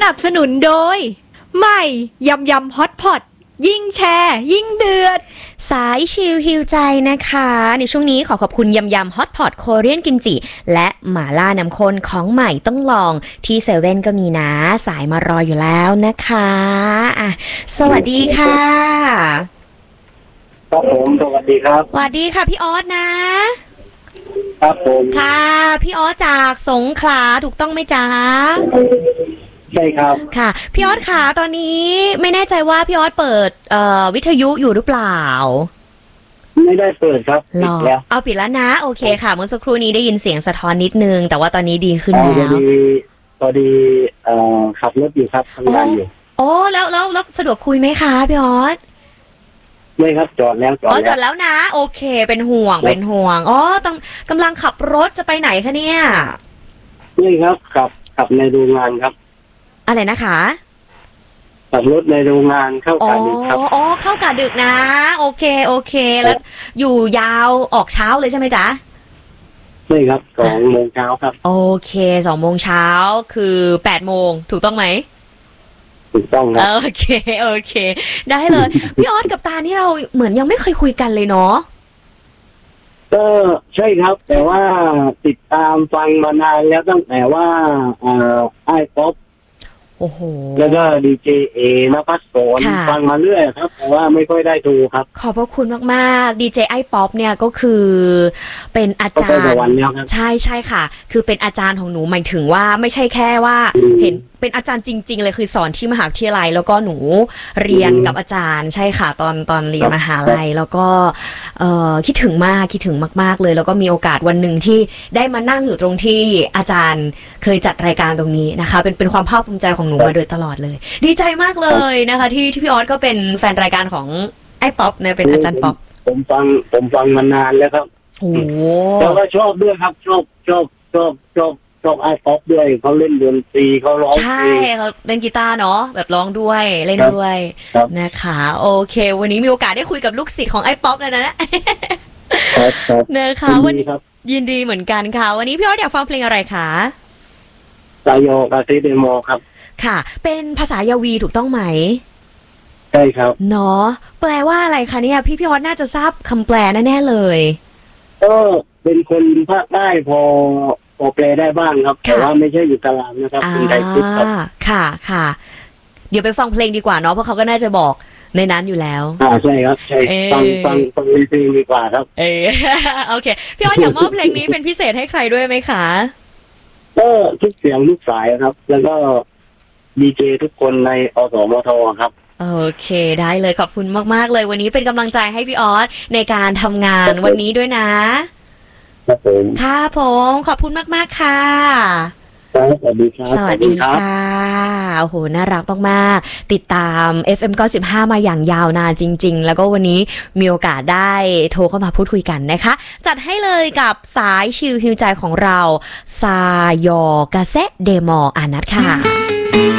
นับสนุนโดยใหม่ยำยำฮอตพอตยิ่งแชร์ยิ่งเดือดสายชิลฮิวใจนะคะในช่วงนี้ขอบคุณยำยำฮอตพอตโคเรียนกิมจิและหม่าล่าน้ำข้นของใหม่ต้องลองที่เซเว่นก็มีนะสายมารออยู่แล้วนะคะอ่ะสวัสดีค่ะครับผมสวัสดีครับสวัสดีค่ะพี่ออสนะครับผมค่ะพี่ออสจากสงขลาถูกต้องไหมจ๊ะใช่ครับค่ะพี่ออสค่ะตอนนี้ไม่แน่ใจว่าพี่ออสเปิดวิทยุอยู่หรือเปล่าไม่ได้เปิดครับปิดแล้วเอาปิดแล้วนะโอเคค่ะเมื่อสักครู่นี้ได้ยินเสียงสะท้อนนิดนึงแต่ว่าตอนนี้ดีขึ้นแล้วพอดีขับรถอยู่ครับทำงานอยู่โอ้แล้วสะดวกคุยไหมคะพี่ออสไม่ครับจอดแล้วจอดแล้วนะโอเคเป็นห่วงอ๋อกำลังขับรถจะไปไหนคะเนี่ยนี่ครับขับในโรงงานครับอะไรนะคะขับรถในโรงงานเข้ากะดึกครับอ๋อเข้ากะดึกนะโอเคแล้วอยู่ยาวออกเช้าเลยใช่ไหมจ๊ะใช่ครับ2:00 นครับโอเค2:00 นคือ8:00 นถูกต้องไหมถูกต้องครับโอเคได้เลยพี่ออสกับตานี่เราเหมือนยังไม่เคยคุยกันเลยเนาะก็ใช่ครับแต่ว่าติดตามฟังมานานแล้วตั้งแต่ว่าไอ้ป๊อปโอ้โหแล้วก็ดีเจเอนภัสสรฟังมาเรื่อยครับแต่ว่าไม่ค่อยได้ดูครับขอบพระคุณมากๆดีเจไอ้ป๊อปเนี่ยก็คือเป็นอาจารย์ใช่ค่ะคือเป็นอาจารย์ของหนูหมายถึงว่าไม่ใช่แค่ว่าเห็นเป็นอาจารย์จริงๆเลยคือสอนที่มหาวิทยาลัยแล้วก็หนูเรียนกับอาจารย์ใช่ค่ะตอนเรียนมหาลัยแล้วก็คิดถึงมากเลยแล้วก็มีโอกาสวันหนึ่งที่ได้มานั่งอยู่ตรงที่อาจารย์เคยจัดรายการตรงนี้นะคะเป็นความภาคภูมิใจของหนูมาโดยตลอดเลยดีใจมากเลยนะคะที่พี่ออสก็เป็นแฟนรายการของไอ้ป๊อปเนี่ยเป็นอาจารย์ป๊อปผมฟังมานานแล้วครับโอ้แต่ว่าชอบด้วยครับชอบไอ้ป๊อปด้วยเขาเล่นดนตรีเขาร้องใช่เขาเล่นกีตาร์เนาะแบบร้องด้วยเล่นด้วยนะคะโอเควันนี้มีโอกาสได้คุยกับลูกศิษย์ของไอ้ป๊อปเลยนะนะคะวันนี้ยินดีเหมือนกันค่ะวันนี้พี่ออสอยากฟังเพลงอะไรคะสายโยกาซิเดโมครับค่ะเป็นภาษายาวีถูกต้องไหมใช่ครับเนาะแปลว่าอะไรคะเนี่ยพี่ออสน่าจะทราบคำแปลแน่ๆเลยก็เป็นคนภาคใต้พอแปลได้บ้างครับแต่ว่าไม่ใช่อยู่ตารางนะครับเป็นไทยพุทธครับค่ะเดี๋ยวไปฟังเพลงดีกว่าเนาะเพราะเขาก็น่าจะบอกในนั้นอยู่แล้วใช่ครับใช่ฟังเพลงดีกว่าครับโอเคพี่ออสอยากมอบเพลงนี้เป็นพิเศษให้ใครด้วยไหมคะก็ทุกเสียงทุกสายครับแล้วก็ดีเจทุกคนในอสมทครับโอเคได้เลยขอบคุณมากๆเลยวันนี้เป็นกำลังใจให้พี่ออสในการทำงานวันนี้ด้วยนะครับผมค่ะผมขอบคุณมากๆค่ะสวัสดีครับสวัสดีค่ะโอ้โหน่ารักมากๆติดตาม FM 95มาอย่างยาวนานจริงๆแล้วก็วันนี้มีโอกาสได้โทรเข้ามาพูดคุยกันนะคะจัดให้เลยกับสายชิลฮิวใจของเราซายอกาเซเดมออานัทค่ะ